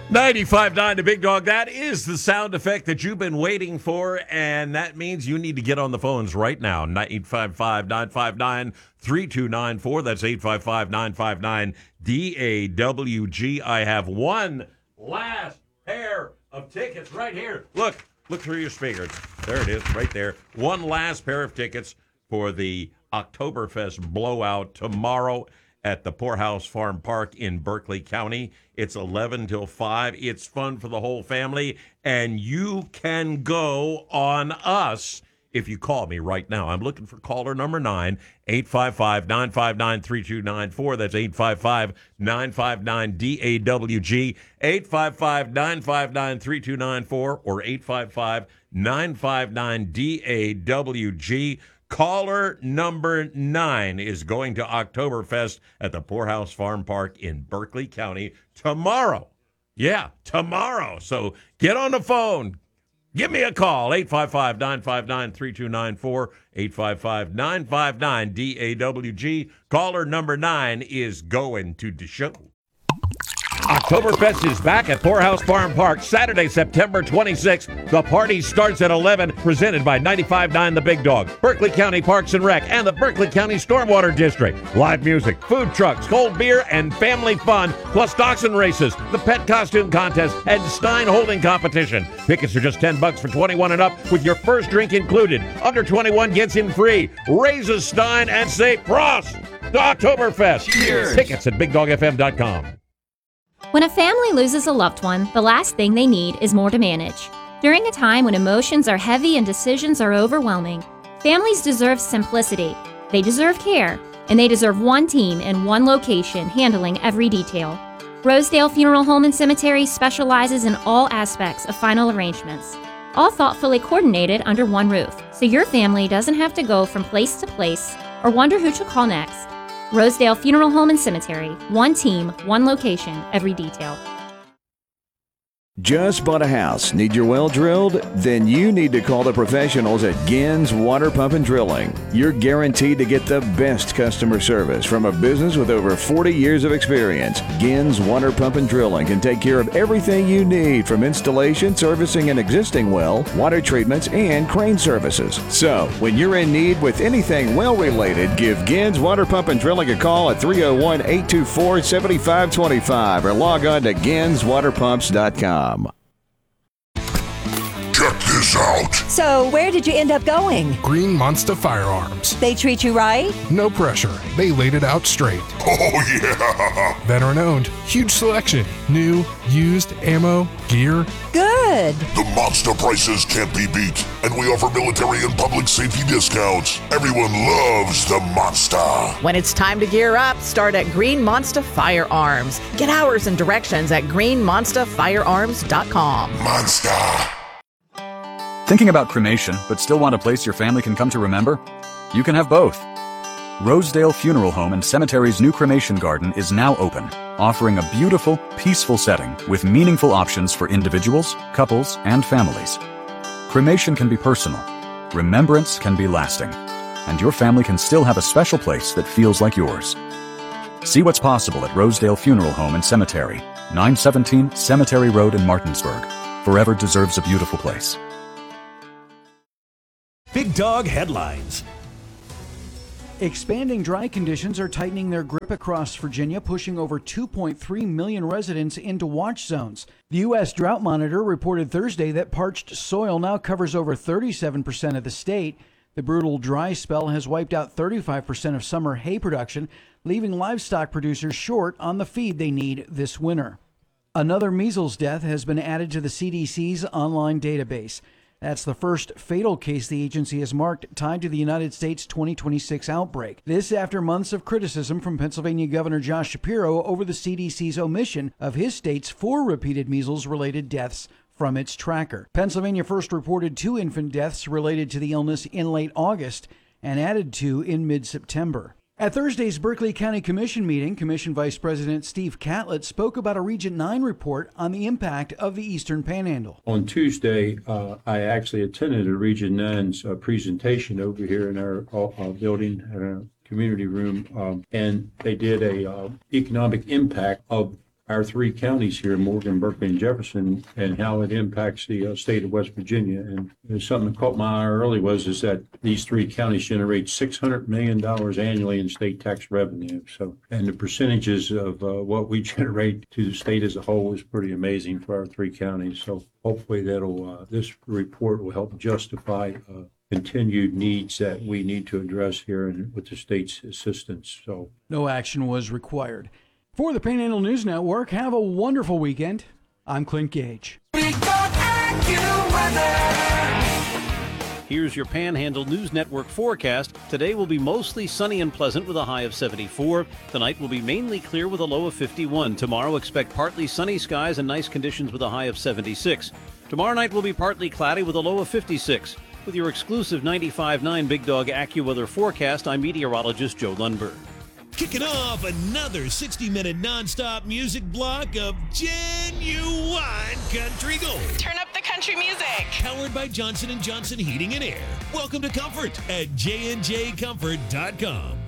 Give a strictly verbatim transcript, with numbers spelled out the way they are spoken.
ninety-five point nine The Big Dog. That is the sound effect that you've been waiting for, and that means you need to get on the phones right now. eight five five, nine five nine, three two nine four. That's eight five five, nine five nine, D A W G. I have one last pair of tickets right here. Look, look through your speakers. There it is, right there. One last pair of tickets for the Oktoberfest blowout tomorrow at the Poorhouse Farm Park in Berkeley County. It's eleven till five. It's fun for the whole family, and you can go on us if you call me right now. I'm looking for caller number nine, eight five five, nine five nine, three two nine four. That's eight five five, nine five nine, D A W G, eight five five, nine five nine, three two nine four, or eight five five, nine five nine, D A W G. Caller number nine is going to Oktoberfest at the Poorhouse Farm Park in Berkeley County tomorrow. Yeah, tomorrow. So get on the phone. Give me a call, eight five five, nine five nine, three two nine four, eight five five, nine five nine, D A W G. Caller number nine is going to the show. Oktoberfest is back at Poorhouse Farm Park Saturday, September twenty-sixth. The party starts at eleven, presented by ninety-five point nine The Big Dog, Berkeley County Parks and Rec, and the Berkeley County Stormwater District. Live music, food trucks, cold beer, and family fun, plus dachshund races, the pet costume contest, and Stein holding competition. Tickets are just ten bucks for twenty-one and up, with your first drink included. Under twenty-one gets in free. Raise a Stein and say Prost to Oktoberfest. Cheers. Tickets at big dog f m dot com. When a family loses a loved one, the last thing they need is more to manage. During a time when emotions are heavy and decisions are overwhelming, families deserve simplicity, they deserve care, and they deserve one team in one location handling every detail. Rosedale Funeral Home and Cemetery specializes in all aspects of final arrangements, all thoughtfully coordinated under one roof, so your family doesn't have to go from place to place or wonder who to call next. Rosedale Funeral Home and Cemetery. One team, one location, every detail. Just bought a house? Need your well drilled? Then you need to call the professionals at Gins Water Pump and Drilling. You're guaranteed to get the best customer service from a business with over forty years of experience. Gins Water Pump and Drilling can take care of everything you need, from installation, servicing an existing well, water treatments, and crane services. So, when you're in need with anything well related, give Gins Water Pump and Drilling a call at three oh one, eight two four, seven five two five or log on to gins water pumps dot com. Check this out. So, where did you end up going? Green Monster Firearms. They treat you right? No pressure. They laid it out straight. Oh, yeah. Veteran owned. Huge selection. New, used, ammo, gear. Good. The monster prices can't be beat, and we offer military and public safety discounts. Everyone loves the monster. When it's time to gear up, start at Green Monster Firearms. Get hours and directions at green monster firearms dot com. Monster. Thinking about cremation, but still want a place your family can come to remember? You can have both. Rosedale Funeral Home and Cemetery's new cremation garden is now open, offering a beautiful, peaceful setting with meaningful options for individuals, couples, and families. Cremation can be personal, remembrance can be lasting, and your family can still have a special place that feels like yours. See what's possible at Rosedale Funeral Home and Cemetery, nine seventeen Cemetery Road in Martinsburg. Forever deserves a beautiful place. Big Dog Headlines. Expanding dry conditions are tightening their grip across Virginia, pushing over two point three million residents into watch zones. The U S Drought Monitor reported Thursday that parched soil now covers over thirty-seven percent of the state. The brutal dry spell has wiped out thirty-five percent of summer hay production, leaving livestock producers short on the feed they need this winter. Another measles death has been added to the C D C's online database. That's the first fatal case the agency has marked tied to the United States twenty twenty-six outbreak. This after months of criticism from Pennsylvania Governor Josh Shapiro over the C D C's omission of his state's four repeated measles-related deaths from its tracker. Pennsylvania first reported two infant deaths related to the illness in late August and added two in mid-September. At Thursday's Berkeley County Commission meeting, Commission Vice President Steve Catlett spoke about a Region nine report on the impact of the Eastern Panhandle. On Tuesday, uh, I actually attended a Region nine's uh, presentation over here in our uh, building, in our community room, um, and they did a uh, economic impact of our three counties here, Morgan, Berkeley, and Jefferson, and how it impacts the uh, state of West Virginia. And there's something that caught my eye early was is that these three counties generate six hundred million dollars annually in state tax revenue. So, and the percentages of uh, what we generate to the state as a whole is pretty amazing for our three counties. So hopefully that'll uh, this report will help justify uh, continued needs that we need to address here and with the state's assistance. So no action was required. For the Panhandle News Network, have a wonderful weekend. I'm Clint Gage. Here's your Panhandle News Network forecast. Today will be mostly sunny and pleasant with a high of seventy-four. The night will be mainly clear with a low of fifty-one. Tomorrow, expect partly sunny skies and nice conditions with a high of seventy-six. Tomorrow night will be partly cloudy with a low of fifty-six. With your exclusive ninety-five point nine Big Dog AccuWeather forecast, I'm meteorologist Joe Lundberg. Kicking off another sixty-minute nonstop music block of genuine country gold. Turn up the country music. Powered by Johnson and Johnson Heating and Air. Welcome to Comfort at J and J Comfort dot com.